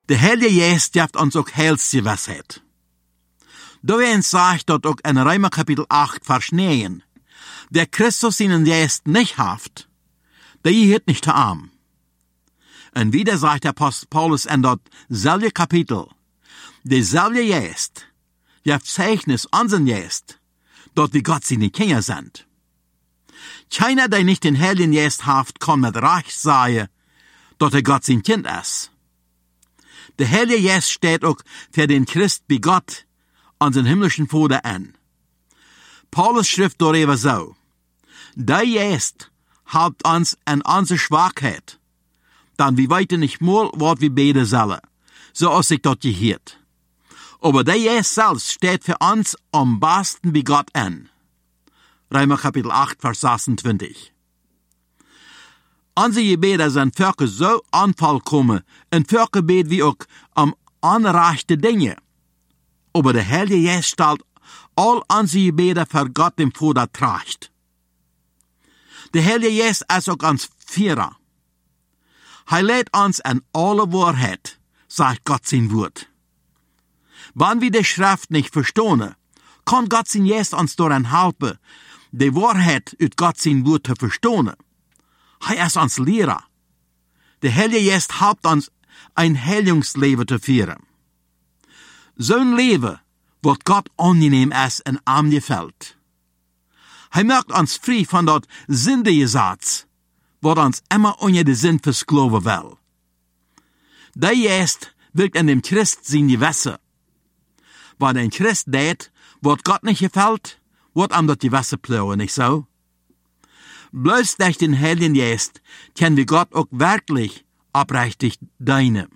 De Heilige Geest geeft ons ook heilsgewissheid. Daarin sagt dort ook in Römer Kapitel 8, Vers 9, der Christus seinen Geist nicht haft, der geht nicht zu arm. Und wieder sagt der Apostel Paulus in dort selbe Kapitel, derselbe Geist, der Zeichnis unseren Geist, dort wie Gott seine Kinder sind. Keiner, der nicht den Heiligen Geist haft, kann mit Recht sagen, dort der Gott sein Kind ist. Der Heilige Geist steht auch für den Christ wie Gott unseren himmlischen Vater an. Paulus schrift darüber so, der Geist helpt uns an unsere Schwachheit, dann wir weiter nicht mal, was wir beten sollen, so als ich dort gehört. Aber der Geist selbst steht für uns am besten wie Gott an. Römer Kapitel 8, Vers 26. Unsere Gebete sind Völker so anvollkommen, und Völker beten wie auch am anrechte Dinge. Aber der Heilige Geist stellt all unsere Gebete für Gott dem Vater tracht. Der Heilige Geist ist auch uns Führer. Er lädt uns an alle Wahrheit, sagt Gott sein Wort. Wenn wir die Schrift nicht verstehen, kann Gott sein Geist uns daran helfen, die Wahrheit aus Gott sein Wort zu verstehen. Er ist uns Lehrer. Der Heilige Geist hilft uns, ein Heilungsleben zu führen. So ein Leben, was Gott angenehm ist und ihm gefällt. Er macht uns frei von dort Sündegesetz, was uns immer unter den Sinn versklaven will. Der Geist wirkt in dem Christ sein Gewässer. Wenn ein Christ tät, was Gott nicht gefällt, wird ihm dort Gewässer plauen, nicht so? Bloß durch den Heiligen Geist können wir Gott auch wirklich aufrichtig dienen.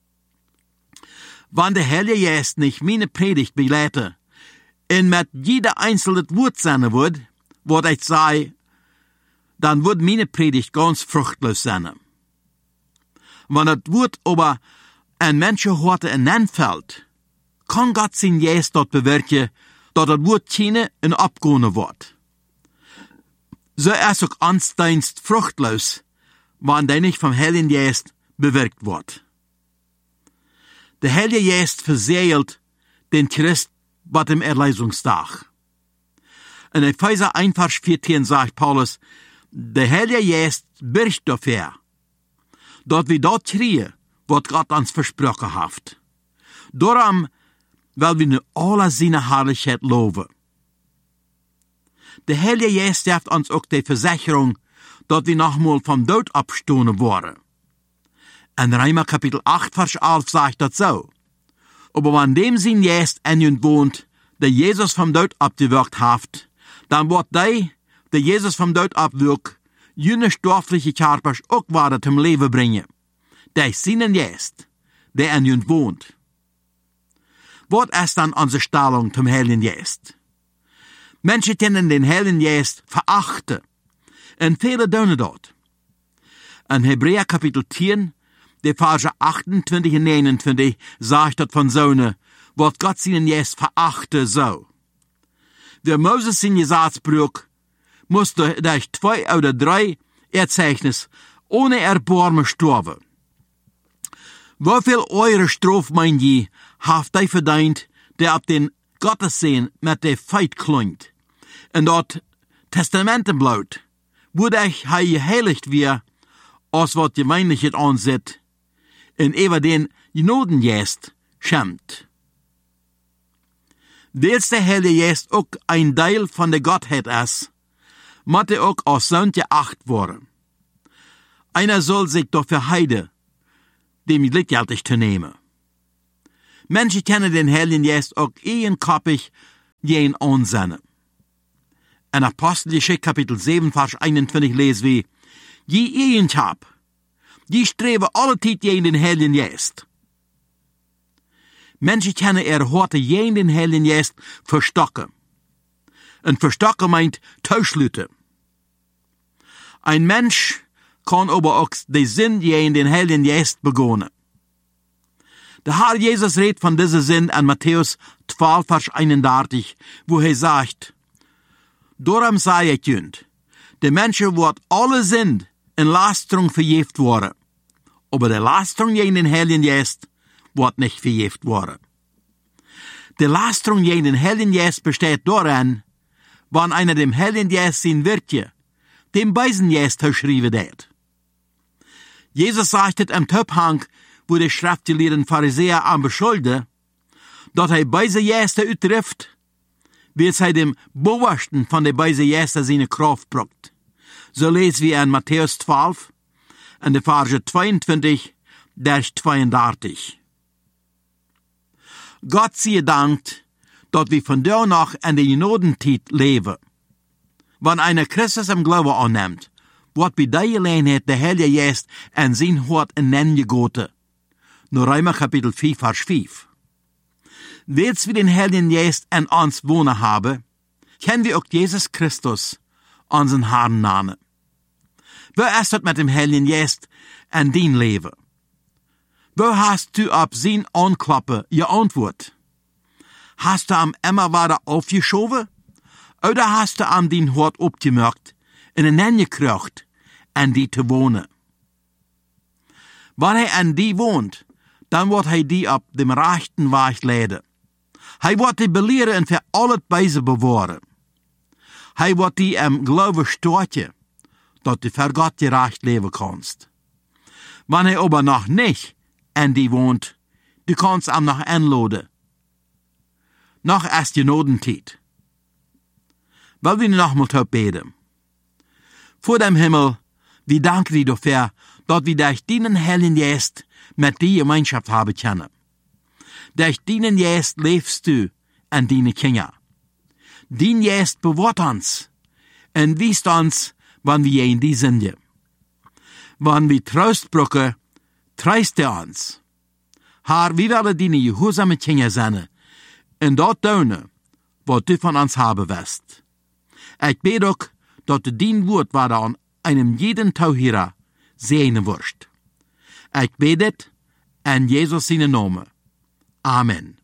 Wenn der Heilige Geist nicht meine Predigt begleite, und mit jeder einzelne Wort sein wird, was ich sage, dann wird meine Predigt ganz fruchtlos sein. Wenn das Wort aber ein Menschenhorte hineinfällt, kann Gott sein Geist dort bewirken, dass das Wort keine und abgehen wird. So ist auch Amtsdienst fruchtlos, wenn der nicht vom Heiligen Geist bewirkt wird. Der Heilige Geist verseelt den Christ bei dem Erlösungstag. In Epheser 1, Vers 14 sagt Paulus, der Heilige Geist birgt dafür, dass wir dort kriegen, was Gott uns versprochen hat. Darum, weil wir nur alle seine Herrlichkeit loben. Der Heilige Geist gibt uns auch die Versicherung, dass wir nochmal vom Tod abstehen worden. In Römer Kapitel 8, Vers 11 sagt das so. Aber wenn dem sein Geist in uns wohnt, der Jesus vom Tod abgewirkt hat, dann wird der Jesus vom Tod abwirkt, jene stoffliche Körper auch wieder zum Leben bringen. Der ist seinen Geist, der in uns wohnt. Was ist dann unsere Stellung zum Heiligen Geist? Menschen können den Heiligen Geist verachten. Und viele tun dort. In Hebräer Kapitel 10, die Verse 28 und 29, sagt das von Sohne, was Gott seinen Geist verachte so. Wer Moses sein Gesetz brüch, musste durch 2 oder 3 Erzeichnis ohne Erbarmen sterben. Wieviel eure Strafe, meint ihr, haft ihr verdient, der ab den Gottessehen mit der Feit klingt, und dort Testamentenblaut, wo euch geheiligt wir, als wat Gemeinlichkeit ansieht, und über den Gnodengeist schämt. Weil der Heilige Geist auch ein Teil von der Gottheit ist, muss er auch als Sohn geachtet werden. Einer soll sich dafür heiden, dem gleichgültig zu nehmen. Menschen kennen den Heiligen Geist auch ehrenkoppig jeden ansinnen. In Apostelgeschichte Kapitel 7, Vers 21 lesen wir, je ehrenhab, die streben alle Zeit gegen den Heiligen Geist. Menschen kennen heute gegen den Heiligen Geist verstocken. Und verstocken meint Tauschlüte. Ein Mensch kann aber auch den Sinn gegen den Heiligen Geist begonnen. Der Herr Jesus redet von diesem Sinn an Matthäus 12, Vers 31, wo er sagt, darum sei ich jünd, der Menschen wird alle Sinn in Lasterung verjeft worden, aber der Lasterung gegen den Heiligen Geist wat nicht verjeft worden. Die Lasterung gegen den Heiligen Geist besteht darin, wann einer dem Heiligen Geist sein Wirtje, dem Beisen Geist geschrieben hat. Jesus sagt es im Töpfhang, wo die schriftgelehrten Pharisäer am beschuldigen, dass er beise Gäste uttrifft, wie es dem Bewahrsten von den beise Gäste seine Kraft braucht. So lesen wir in Matthäus 12, in der Verse 22, bis 32. Gott sei Dank, dass wir von da noch in der Genodenzeit leben. Wenn einer Christus im Glauben annimmt, wird bei der Gelegenheit der Heilige Geist an sein Hort in Nen gegoten. Nur Römer Kapitel 4, Vers 5. Weils wir den Heiligen Geist an uns wohnen haben, können wir auch Jesus Christus unseren Herrn nennen. Wo ist das mit dem Heiligen Geist an dein Leben? Wo hast du auf sein Anklappen geantwortet? Hast du am immer weiter aufgeschoben? Oder hast du am dein Hort abgemerkt, in den Nen gekriegt, an die zu wohnen? Wenn er an die wohnt, dann wird er die auf dem rechten Weg leiden. Hij wordt die belehren en voor al het beise bewahren. Hij wordt die im Glauben storten, dat du für Gott gerecht leben kannst. Wenn er aber noch nicht an die wohnt, du kannst am noch einladen. Noch erst die Genodenzeit. Weil wir noch mal beten. Vor dem Himmel, wir danken dir dafür, dass wir durch deinen Heiligen Geist mit dir Gemeinschaft haben können. Durch deinen Geist lebst du an deine Kinder. Dein Geist bewahrt uns und wiest uns, wann wir in die sind. Wann wir Trost brauchen, treist er uns. Herr, wir wollen deine gehorsame Kinder sein und dort tun, was du von uns haben wirst. Ich bete auch, dass du dein Wort war an einem jeden Tauhierer sehen wirst. Ich bete in Jesus seinen Namen. Amen.